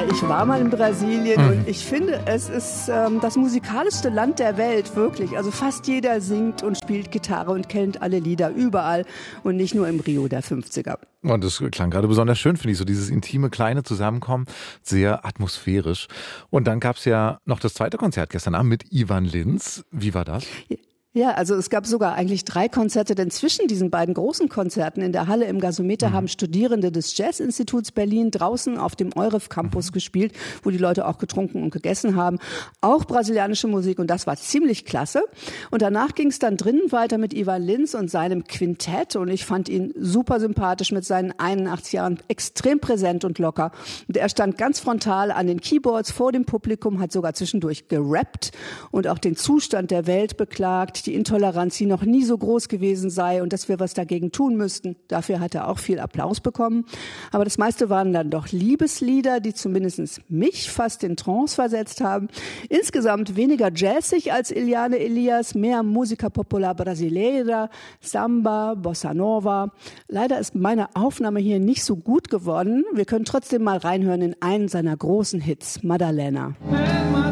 ich war mal in Brasilien und ich finde, es ist das musikalischste Land der Welt, wirklich. Also fast jeder singt und spielt Gitarre und kennt alle Lieder überall und nicht nur im Rio der 50er. Und das klang gerade besonders schön, finde ich, so dieses intime, kleine Zusammenkommen, sehr atmosphärisch. Und dann gab es ja noch das zweite Konzert gestern Abend mit Ivan Lins. Wie war das? Ja, also es gab sogar eigentlich 3 Konzerte, denn zwischen diesen beiden großen Konzerten in der Halle im Gasometer haben Studierende des Jazz-Instituts Berlin draußen auf dem EUREF-Campus gespielt, wo die Leute auch getrunken und gegessen haben. Auch brasilianische Musik und das war ziemlich klasse. Und danach ging es dann drinnen weiter mit Ivan Lins und seinem Quintett und ich fand ihn super sympathisch mit seinen 81 Jahren, extrem präsent und locker. Und er stand ganz frontal an den Keyboards vor dem Publikum, hat sogar zwischendurch gerappt und auch den Zustand der Welt beklagt, die Intoleranz, die noch nie so groß gewesen sei und dass wir was dagegen tun müssten. Dafür hat er auch viel Applaus bekommen. Aber das meiste waren dann doch Liebeslieder, die zumindest mich fast in Trance versetzt haben. Insgesamt weniger jazzig als Eliane Elias, mehr Música Popular Brasileira, Samba, Bossa Nova. Leider ist meine Aufnahme hier nicht so gut geworden. Wir können trotzdem mal reinhören in einen seiner großen Hits, Madalena.